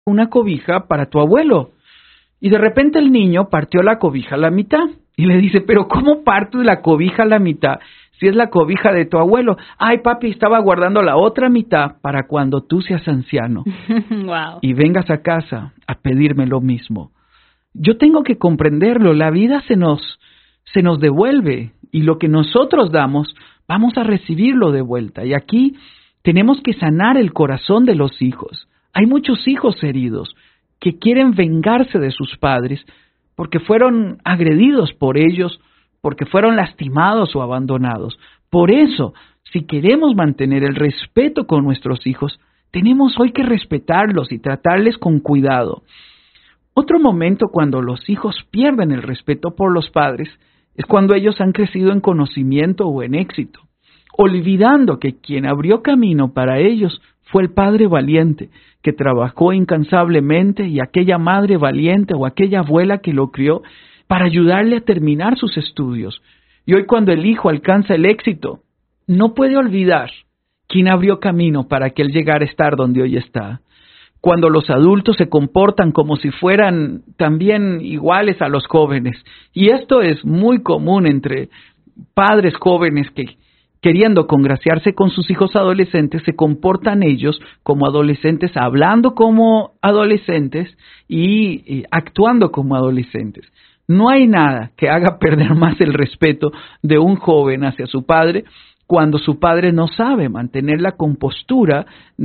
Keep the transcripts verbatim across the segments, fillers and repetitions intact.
una cobija para tu abuelo. Y de repente el niño partió la cobija a la mitad. Y le dice, pero ¿cómo partes la cobija a la mitad si es la cobija de tu abuelo? Ay, papi, estaba guardando la otra mitad para cuando tú seas anciano. Wow. Y vengas a casa a pedirme lo mismo. Yo tengo que comprenderlo. La vida se nos, se nos devuelve. Y lo que nosotros damos, vamos a recibirlo de vuelta. Y aquí tenemos que sanar el corazón de los hijos. Hay muchos hijos heridos que quieren vengarse de sus padres porque fueron agredidos por ellos, porque fueron lastimados o abandonados. Por eso, si queremos mantener el respeto con nuestros hijos, tenemos hoy que respetarlos y tratarles con cuidado. Otro momento cuando los hijos pierden el respeto por los padres es cuando ellos han crecido en conocimiento o en éxito, olvidando que quien abrió camino para ellos fue el padre valiente, que trabajó incansablemente, y aquella madre valiente o aquella abuela que lo crió para ayudarle a terminar sus estudios. Y hoy cuando el hijo alcanza el éxito, no puede olvidar quién abrió camino para que él llegara a estar donde hoy está. Cuando los adultos se comportan como si fueran también iguales a los jóvenes. Y esto es muy común entre padres jóvenes que, queriendo congraciarse con sus hijos adolescentes, se comportan ellos como adolescentes, hablando como adolescentes y, y actuando como adolescentes. No hay nada que haga perder más el respeto de un joven hacia su padre cuando su padre no sabe mantener la compostura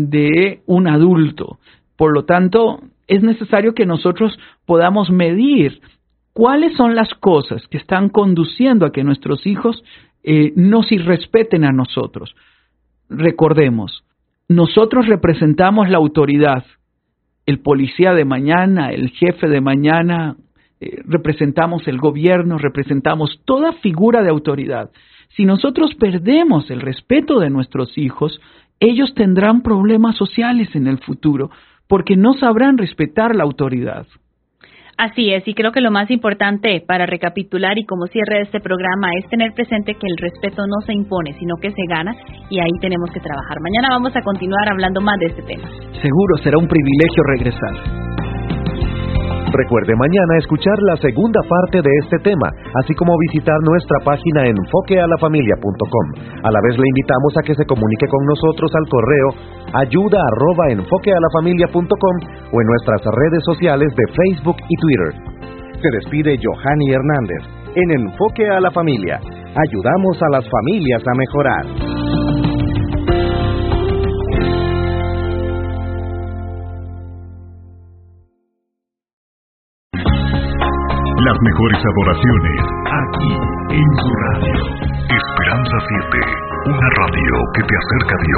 de un adulto. Por lo tanto, es necesario que nosotros podamos medir cuáles son las cosas que están conduciendo a que nuestros hijos eh, nos irrespeten a nosotros. Recordemos, nosotros representamos la autoridad. El policía de mañana, el jefe de mañana, eh, representamos el gobierno, representamos toda figura de autoridad. Si nosotros perdemos el respeto de nuestros hijos, ellos tendrán problemas sociales en el futuro, porque no sabrán respetar la autoridad. Así es, y creo que lo más importante para recapitular y como cierre de este programa es tener presente que el respeto no se impone, sino que se gana, y ahí tenemos que trabajar. Mañana vamos a continuar hablando más de este tema. Seguro será un privilegio regresar. Recuerde mañana escuchar la segunda parte de este tema, así como visitar nuestra página enfoque a la familia punto com. A la vez le invitamos a que se comunique con nosotros al correo ayuda arroba enfoque a la familia punto com o en nuestras redes sociales de Facebook y Twitter. Se despide Johanny Hernández. En Enfoque a la Familia, ayudamos a las familias a mejorar. Las mejores adoraciones, aquí en su radio. Esperanza siete, una radio que te acerca a Dios.